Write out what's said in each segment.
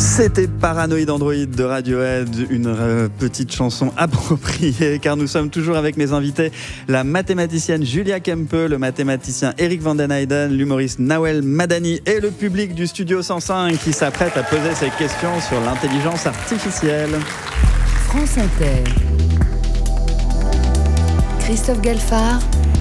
C'était Paranoid Android de Radiohead, une petite chanson appropriée car nous sommes toujours avec mes invités, la mathématicienne Julia Kempe, le mathématicien Eric van den Heijden, l'humoriste Nawel Madani et le public du Studio 105 qui s'apprête à poser ses questions sur l'intelligence artificielle. France Inter. Christophe Galfard.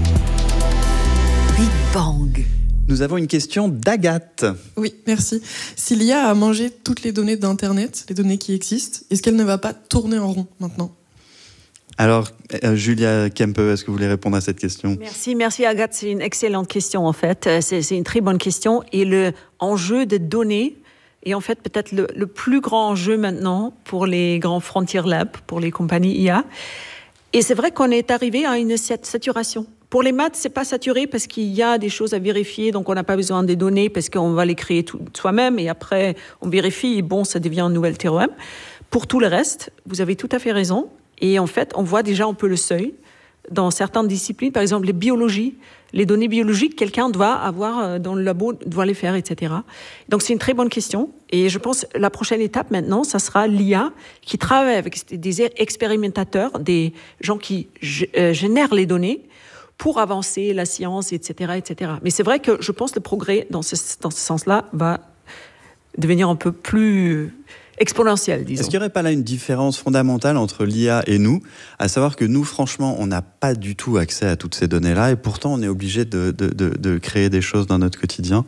Big Bang. Nous avons une question d'Agathe. Oui, merci. Si l'IA a mangé toutes les données d'Internet, les données qui existent, est-ce qu'elle ne va pas tourner en rond maintenant ? Alors, Julia Kempe, est-ce que vous voulez répondre à cette question ? Merci Agathe, c'est une excellente question en fait. C'est une très bonne question. Et le enjeu de données est en fait peut-être le plus grand enjeu maintenant pour les grands frontier labs, pour les compagnies IA. Et c'est vrai qu'on est arrivé à une saturation. Pour les maths, c'est pas saturé parce qu'il y a des choses à vérifier, donc on n'a pas besoin des données parce qu'on va les créer soi-même et après on vérifie et bon, ça devient un nouvel théorème. Pour tout le reste, vous avez tout à fait raison. Et en fait, on voit déjà un peu le seuil dans certaines disciplines, par exemple les biologies, les données biologiques, quelqu'un doit avoir dans le labo, doit les faire, etc. Donc c'est une très bonne question. Et je pense que la prochaine étape maintenant, ça sera l'IA qui travaille avec des expérimentateurs, des gens qui génèrent les données pour avancer la science, etc., etc. Mais c'est vrai que je pense que le progrès dans ce sens-là va devenir un peu plus exponentiel, disons. Est-ce qu'il n'y aurait pas là une différence fondamentale entre l'IA et nous ? À savoir que nous, franchement, on n'a pas du tout accès à toutes ces données-là et pourtant on est obligé de créer des choses dans notre quotidien.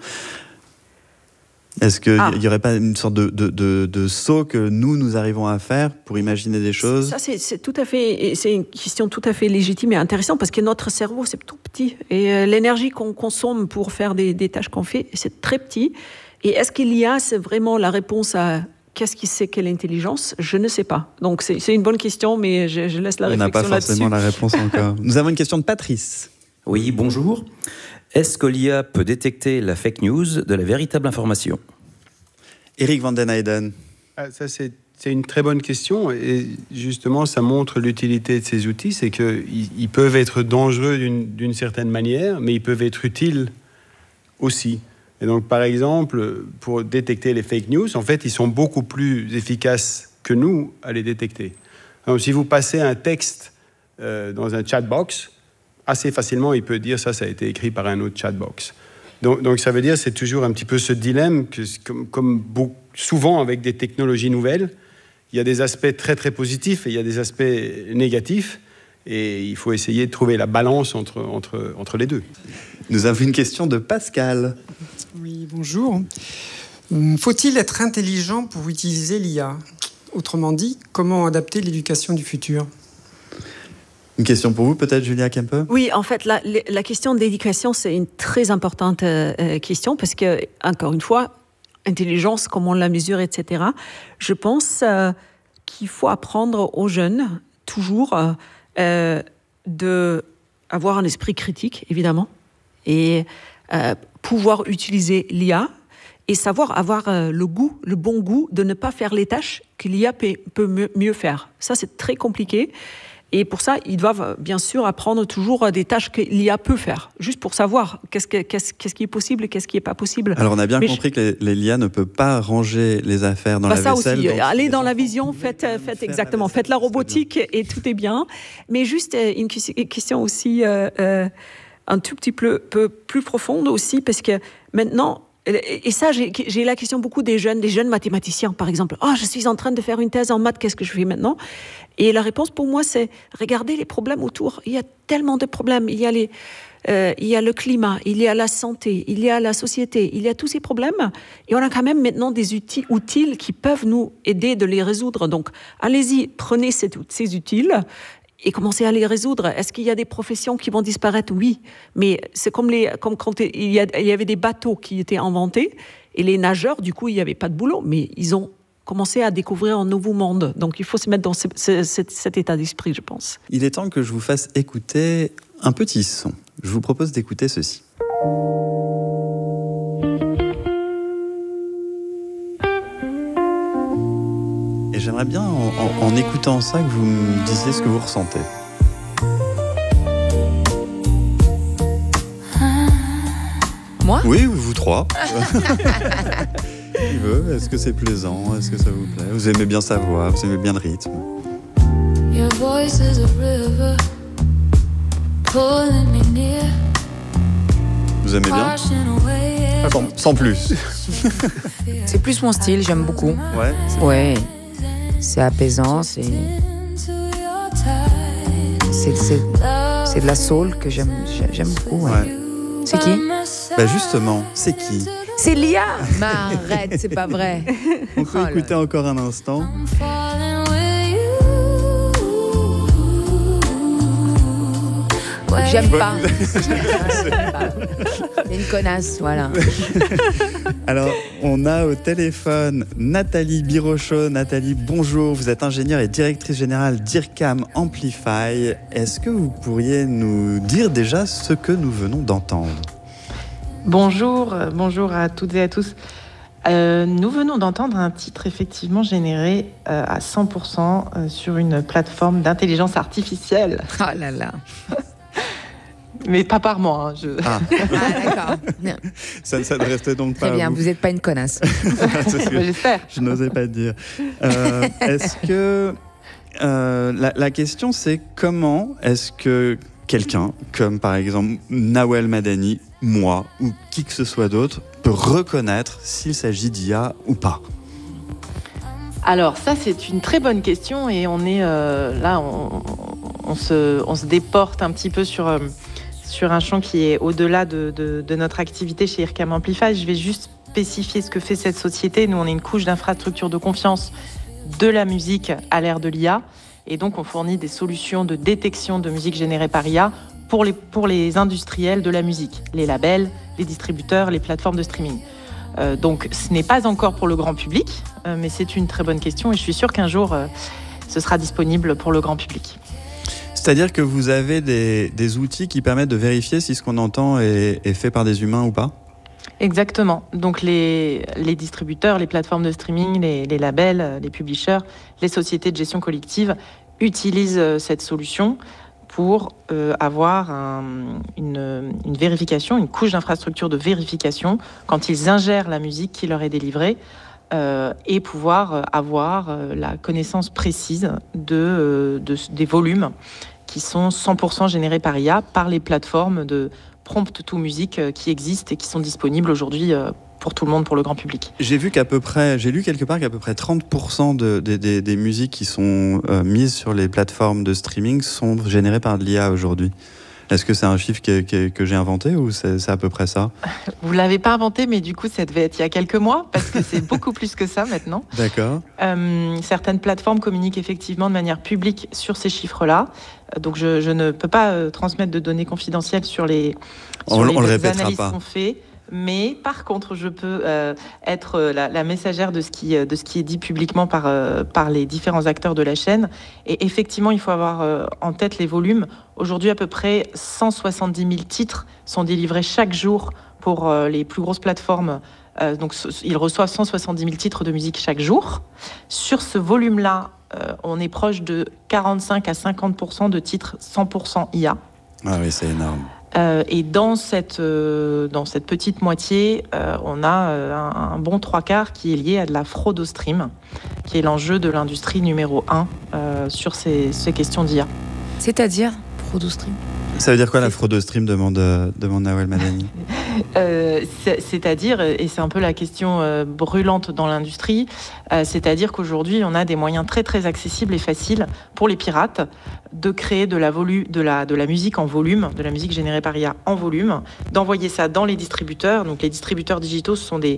Est-ce qu'il n'y aurait pas une sorte de saut que nous arrivons à faire pour imaginer des choses ? Ça, c'est tout à fait, c'est une question tout à fait légitime et intéressante parce que notre cerveau, c'est tout petit. Et l'énergie qu'on consomme pour faire des tâches qu'on fait, c'est très petit. Et est-ce qu'il y a, c'est vraiment la réponse à qu'est-ce qui c'est quelle intelligence ? Je ne sais pas. Donc, c'est une bonne question, mais je laisse la réflexion là-dessus. On n'a pas forcément la réponse encore. Nous avons une question de Patrice. Oui, bonjour. Est-ce que l'IA peut détecter la fake news de la véritable information ? Eric van den Heijden. Ça, c'est une très bonne question. Et justement, ça montre l'utilité de ces outils. C'est qu'ils peuvent être dangereux d'une certaine manière, mais ils peuvent être utiles aussi. Et donc, par exemple, pour détecter les fake news, en fait, ils sont beaucoup plus efficaces que nous à les détecter. Donc, si vous passez un texte dans un chatbox, assez facilement, il peut dire ça a été écrit par un autre chatbox. Donc ça veut dire c'est toujours un petit peu ce dilemme que comme souvent avec des technologies nouvelles, il y a des aspects très très positifs et il y a des aspects négatifs et il faut essayer de trouver la balance entre les deux. Nous avons une question de Pascal. Oui, bonjour. Faut-il être intelligent pour utiliser l'IA ? Autrement dit, comment adapter l'éducation du futur ? Une question pour vous, peut-être, Julia Kempe ? Oui, en fait, la question de l'éducation, c'est une très importante question parce que, encore une fois, intelligence, comment on la mesure, etc. Je pense qu'il faut apprendre aux jeunes, toujours, d'avoir un esprit critique, évidemment, et pouvoir utiliser l'IA et savoir avoir le bon goût de ne pas faire les tâches que l'IA peut mieux faire. Ça, c'est très compliqué. Et pour ça, ils doivent bien sûr apprendre toujours des tâches que l'IA peut faire, juste pour savoir qu'est-ce qui est possible et qu'est-ce qui n'est pas possible. Alors on a bien compris que l'IA ne peut pas ranger les affaires dans la vaisselle. Ça aussi, allez dans la vision, vous faites exactement, faites la robotique et tout est bien. Mais juste une question aussi un tout petit peu plus profonde aussi, parce que maintenant, et ça, j'ai la question beaucoup des jeunes mathématiciens, par exemple. « je suis en train de faire une thèse en maths, qu'est-ce que je fais maintenant ?» Et la réponse pour moi, c'est regardez les problèmes autour. Il y a tellement de problèmes. Il y a le climat, il y a la santé, il y a la société, il y a tous ces problèmes. Et on a quand même maintenant des outils qui peuvent nous aider de les résoudre. Donc, allez-y, prenez ces outils et commencez à les résoudre. Est-ce qu'il y a des professions qui vont disparaître ? Oui, mais c'est comme quand il y avait des bateaux qui étaient inventés et les nageurs, du coup, il n'y avait pas de boulot, mais ils ont commencer à découvrir un nouveau monde. Donc, il faut se mettre dans cet état d'esprit, je pense. Il est temps que je vous fasse écouter un petit son. Je vous propose d'écouter ceci. Et j'aimerais bien, en écoutant ça, que vous me disiez ce que vous ressentez. Moi ? Oui, vous trois. Il veut. Est-ce que c'est plaisant? Est-ce que ça vous plaît? Vous aimez bien sa voix? Vous aimez bien le rythme? Your voice is a river, pulling me near. Vous aimez bien? Sans plus. C'est plus mon style, j'aime beaucoup. Ouais. Ouais, c'est apaisant, c'est de la soul que j'aime beaucoup. Ouais. C'est qui? Bah justement, c'est qui? C'est Lia. Mais arrête, c'est pas vrai. On peut écouter encore un instant. J'aime pas. C'est une connasse, voilà. Alors, on a au téléphone Nathalie Birochot. Nathalie, bonjour. Vous êtes ingénieure et directrice générale d'IRCAM Amplify. Est-ce que vous pourriez nous dire déjà ce que nous venons d'entendre? Bonjour à toutes et à tous. Nous venons d'entendre un titre effectivement généré à 100% sur une plateforme d'intelligence artificielle. Oh là là. Mais pas par moi. Ah d'accord. Ça ne s'adressait donc pas Très bien, à vous n'êtes pas une connasse. J'espère. Je n'osais pas dire. Est-ce que la question c'est comment est-ce que quelqu'un comme par exemple Nawel Madani, moi ou qui que ce soit d'autre peut reconnaître s'il s'agit d'IA ou pas? Alors ça c'est une très bonne question et on est là on se déporte un petit peu sur un champ qui est au-delà de notre activité chez IRCAM Amplify. Je vais juste spécifier ce que fait cette société. Nous, on est une couche d'infrastructure de confiance de la musique à l'ère de l'IA. Et donc, on fournit des solutions de détection de musique générée par IA pour les industriels de la musique, les labels, les distributeurs, les plateformes de streaming. Donc, ce n'est pas encore pour le grand public, mais c'est une très bonne question. Et je suis sûre qu'un jour, ce sera disponible pour le grand public. C'est-à-dire que vous avez des outils qui permettent de vérifier si ce qu'on entend est fait par des humains ou pas? Exactement. Donc les distributeurs, les plateformes de streaming, les labels, les publishers, les sociétés de gestion collective utilisent cette solution pour avoir une vérification, une couche d'infrastructure de vérification quand ils ingèrent la musique qui leur est délivrée et pouvoir avoir la connaissance précise des volumes qui sont 100% générés par IA, par les plateformes de prompt to music qui existent et qui sont disponibles aujourd'hui pour tout le monde, pour le grand public. J'ai lu quelque part qu'à peu près 30% des musiques qui sont mises sur les plateformes de streaming sont générées par de l'IA aujourd'hui. Est-ce que c'est un chiffre que j'ai inventé ou c'est à peu près ça? Vous ne l'avez pas inventé, mais du coup, ça devait être il y a quelques mois, parce que c'est beaucoup plus que ça maintenant. D'accord. Certaines plateformes communiquent effectivement de manière publique sur ces chiffres-là. Donc, je ne peux pas transmettre de données confidentielles sur les analyses qu'on fait. Mais par contre, je peux être la messagère de ce qui est dit publiquement par les différents acteurs de la chaîne. Et effectivement, il faut avoir en tête les volumes. Aujourd'hui, à peu près 170 000 titres sont délivrés chaque jour pour les plus grosses plateformes. Donc, ils reçoivent 170 000 titres de musique chaque jour. Sur ce volume-là, on est proche de 45 à 50% de titres 100% IA. Ah oui, c'est énorme. Et dans cette petite moitié, on a un bon 3/4 qui est lié à de la fraude au stream, qui est l'enjeu de l'industrie numéro 1 sur ces questions d'IA. C'est-à-dire fraude au stream? Ça veut dire quoi la fraude au stream, demande Nawel Madani? C'est-à-dire, et c'est un peu la question brûlante dans l'industrie, c'est-à-dire qu'aujourd'hui, on a des moyens très très accessibles et faciles pour les pirates de créer de la musique en volume, de la musique générée par IA en volume, d'envoyer ça dans les distributeurs. Donc les distributeurs digitaux, ce sont des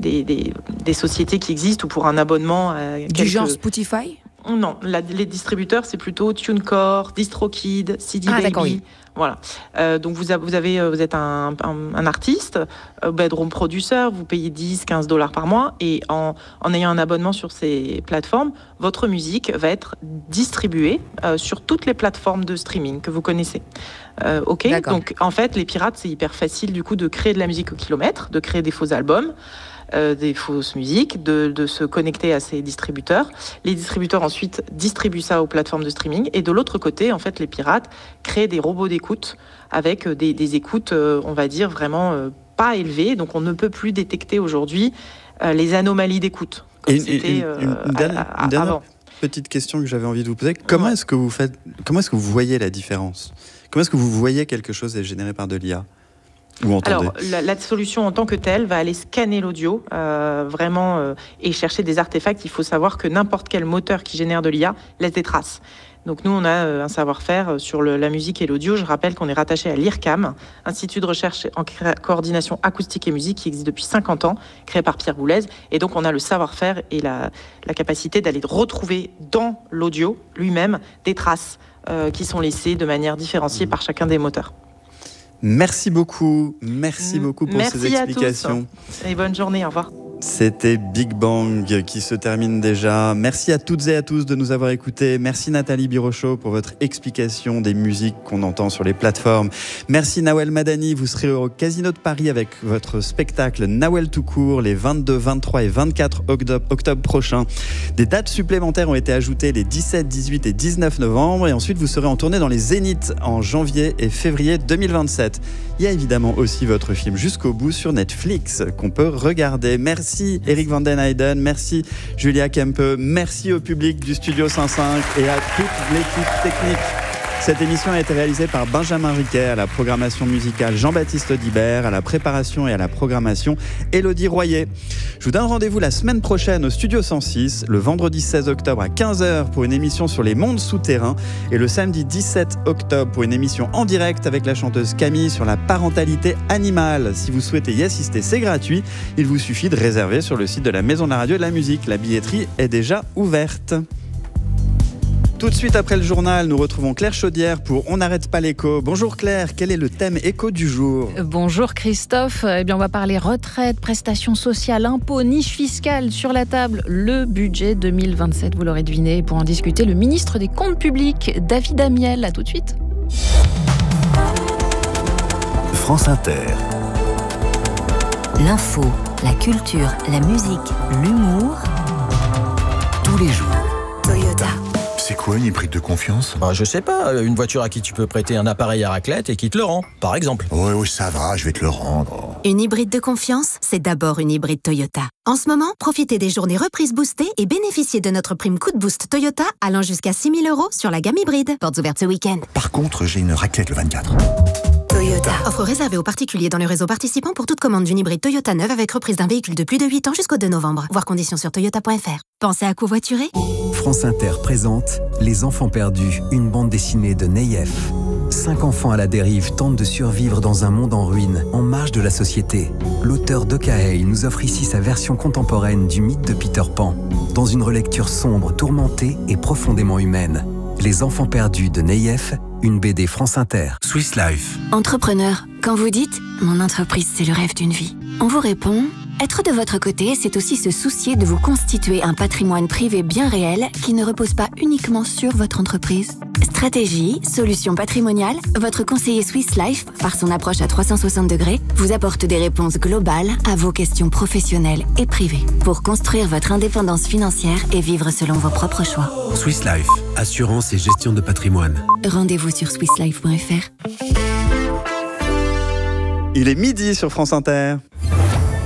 sociétés qui existent ou pour un abonnement. Du genre Spotify? Non, les distributeurs, c'est plutôt TuneCore, DistroKid, CD Baby. D'accord, oui. Voilà. Donc vous êtes un artiste, bedroom producer, vous payez 10-15$ par mois et en ayant un abonnement sur ces plateformes, votre musique va être distribuée sur toutes les plateformes de streaming que vous connaissez. Ok. Donc en fait, les pirates, c'est hyper facile du coup de créer de la musique au kilomètre, de créer des faux albums. Des fausses musiques, de se connecter à ces distributeurs. Les distributeurs ensuite distribuent ça aux plateformes de streaming et de l'autre côté, en fait, les pirates créent des robots d'écoute avec des écoutes, on va dire, vraiment pas élevées. Donc on ne peut plus détecter aujourd'hui les anomalies d'écoute. Une dernière petite question que j'avais envie de vous poser. Comment est-ce que vous voyez la différence ? Comment est-ce que vous voyez quelque chose est généré par de l'IA ? Alors, la solution en tant que telle va aller scanner l'audio et chercher des artefacts. Il faut savoir que n'importe quel moteur qui génère de l'IA laisse des traces. Donc nous, on a un savoir-faire sur la musique et l'audio. Je rappelle qu'on est rattaché à l'IRCAM, Institut de recherche en coordination acoustique et musique, qui existe depuis 50 ans, créé par Pierre Boulez. Et donc on a le savoir-faire et la capacité d'aller retrouver dans l'audio lui-même des traces qui sont laissées de manière différenciée par chacun des moteurs. Merci beaucoup pour ces explications. À tous. Et bonne journée, au revoir. C'était Big Bang qui se termine déjà. Merci à toutes et à tous de nous avoir écoutés. Merci Nathalie Birochot pour votre explication des musiques qu'on entend sur les plateformes. Merci Nawel Madani, vous serez au Casino de Paris avec votre spectacle Nawel tout court les 22, 23 et 24 octobre prochains. Des dates supplémentaires ont été ajoutées les 17, 18 et 19 novembre et ensuite vous serez en tournée dans les Zéniths en janvier et février 2027. Il y a évidemment aussi votre film Jusqu'au bout sur Netflix qu'on peut regarder. Merci Eric Van den Heijden, merci Julia Kempe, merci au public du Studio 105 et à toute l'équipe technique. Cette émission a été réalisée par Benjamin Riquet, à la programmation musicale Jean-Baptiste Audibert, à la préparation et à la programmation Élodie Royer. Je vous donne rendez-vous la semaine prochaine au Studio 106, le vendredi 16 octobre à 15h pour une émission sur les mondes souterrains et le samedi 17 octobre pour une émission en direct avec la chanteuse Camille sur la parentalité animale. Si vous souhaitez y assister, c'est gratuit. Il vous suffit de réserver sur le site de la Maison de la Radio et de la Musique. La billetterie est déjà ouverte. Tout de suite après le journal, nous retrouvons Claire Chaudière pour On n'arrête pas l'écho. Bonjour Claire, quel est le thème écho du jour ? Bonjour Christophe, on va parler retraite, prestations sociales, impôts, niche fiscale sur la table. Le budget 2027, vous l'aurez deviné. Pour en discuter, le ministre des Comptes publics, David Amiel. À tout de suite. France Inter. L'info, la culture, la musique, l'humour. Tous les jours. Toyota. C'est quoi une hybride de confiance ? Je sais pas, une voiture à qui tu peux prêter un appareil à raclette et qui te le rend, par exemple. Oui, ça va, je vais te le rendre. Une hybride de confiance, c'est d'abord une hybride Toyota. En ce moment, profitez des journées reprises boostées et bénéficiez de notre prime coup de boost Toyota allant jusqu'à 6 000 € sur la gamme hybride. Portes ouvertes ce week-end. Par contre, j'ai une raclette le 24. Toyota. Offre réservée aux particuliers dans le réseau participant pour toute commande d'une hybride Toyota neuve avec reprise d'un véhicule de plus de 8 ans jusqu'au 2 novembre. Voir conditions sur toyota.fr. Pensez à covoiturer ? France Inter présente Les Enfants Perdus, une bande dessinée de Neyef. 5 enfants à la dérive tentent de survivre dans un monde en ruine, en marge de la société. L'auteur d'Okaei nous offre ici sa version contemporaine du mythe de Peter Pan, dans une relecture sombre, tourmentée et profondément humaine. Les Enfants Perdus de Neyef, une BD France Inter. Swiss Life. Entrepreneur, quand vous dites « Mon entreprise, c'est le rêve d'une vie », on vous répond « Être de votre côté, c'est aussi se soucier de vous constituer un patrimoine privé bien réel qui ne repose pas uniquement sur votre entreprise. » Stratégie, solutions patrimoniales, votre conseiller Swiss Life, par son approche à 360 degrés, vous apporte des réponses globales à vos questions professionnelles et privées pour construire votre indépendance financière et vivre selon vos propres choix. Swiss Life, assurance et gestion de patrimoine. Rendez-vous sur swisslife.fr. Il est midi sur France Inter.